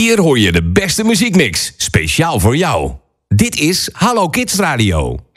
Hier hoor je de beste muziekmix, speciaal voor jou. Dit is Hallo Kids Radio.